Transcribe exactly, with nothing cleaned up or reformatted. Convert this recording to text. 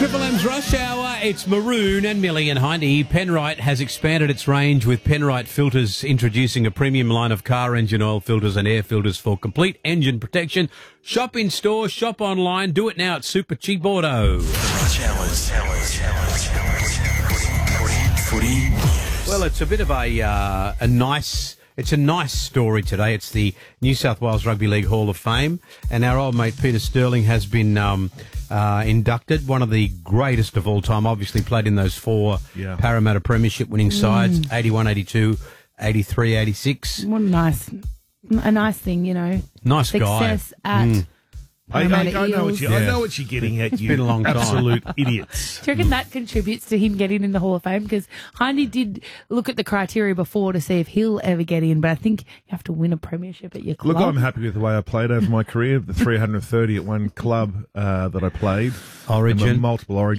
Triple M's Rush Hour, it's Maroon and Millie and Hindy. Penrite has expanded its range with Penrite Filters, introducing a premium line of car engine oil filters and air filters for complete engine protection. Shop in store, shop online, do it now at Super Cheap Auto. Rush Hours. Footy. Well, it's a bit of a uh, a nice... It's a nice story today. It's the New South Wales Rugby League Hall of Fame, and our old mate Peter Sterling has been um, uh, inducted, one of the greatest of all time, obviously played in those four Yeah. Parramatta premiership winning sides, eighty-one, eighty-two, eighty-three, eighty-six. What a nice, a nice thing, you know. Nice guy. Success at Mm. I, I, Parramatta I, know what Eels. you, Yeah. I know what you're getting at, you been a long time. absolute idiots. Do you reckon that contributes to him getting in the Hall of Fame? Because Hindy did look at the criteria before to see if he'll ever get in, but I think you have to win a premiership at your club. Look, I'm happy with the way I played over my career. The three hundred thirty at one club uh, that I played. Origin. And the multiple Origin